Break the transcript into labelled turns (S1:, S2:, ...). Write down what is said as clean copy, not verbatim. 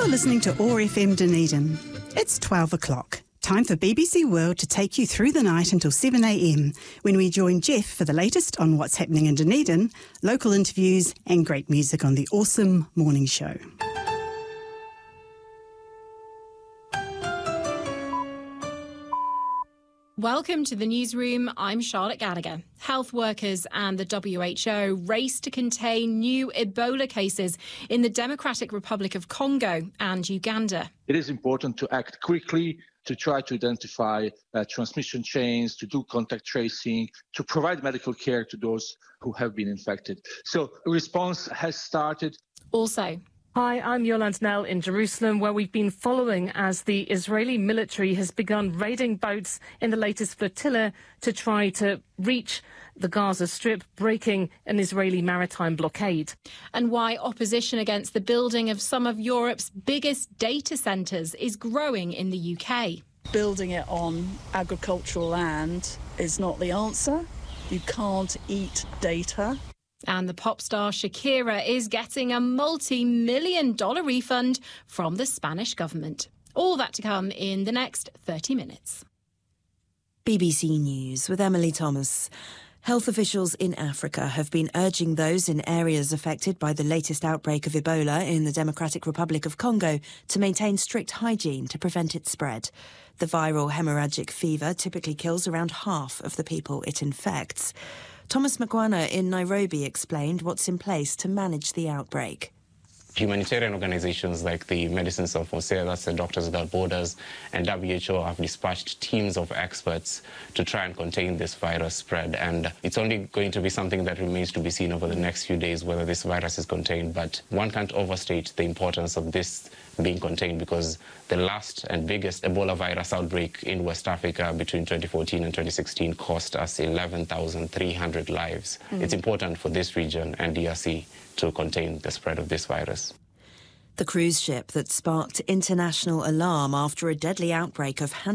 S1: You're listening to OAR FM Dunedin. It's 12 o'clock. Time for BBC World to take you through the night until 7 a.m, when we join Jeff for the latest on what's happening in Dunedin, local interviews and great music on the awesome morning show.
S2: Welcome to the newsroom. I'm Charlotte Gallagher. Health workers and the WHO race to contain new Ebola cases in the Democratic Republic of Congo and Uganda.
S3: It is important to act quickly, to try to identify transmission chains, to do contact tracing, to provide medical care to those who have been infected. So a response has started.
S2: Also,
S4: hi, I'm Yolande Nell in Jerusalem, where we've been following as the Israeli military has begun raiding boats in the latest flotilla to try to reach the Gaza Strip, breaking an Israeli maritime blockade.
S2: And why opposition against the building of some of Europe's biggest data centres is growing in the UK.
S5: Building it on agricultural land is not the answer. You can't eat data.
S2: And the pop star Shakira is getting a multi-million-dollar refund from the Spanish government. All that to come in the next 30 minutes.
S6: BBC News with Emily Thomas. Health officials in Africa have been urging those in areas affected by the latest outbreak of Ebola in the Democratic Republic of Congo to maintain strict hygiene to prevent its spread. The viral hemorrhagic fever typically kills around half of the people it infects. Thomas Mcwana in Nairobi explained what's in place to manage the outbreak.
S7: Humanitarian organizations like the Medicines Sans Frontières, that's the Doctors Without Borders, and WHO have dispatched teams of experts to try and contain this virus spread. And it's only going to be something that remains to be seen over the next few days, whether this virus is contained. But one can't overstate the importance of this being contained, because the last and biggest Ebola virus outbreak in West Africa between 2014 and 2016 cost us 11,300 lives. It's important for this region and DRC to contain the spread of this virus.
S6: The cruise ship that sparked international alarm after a deadly outbreak of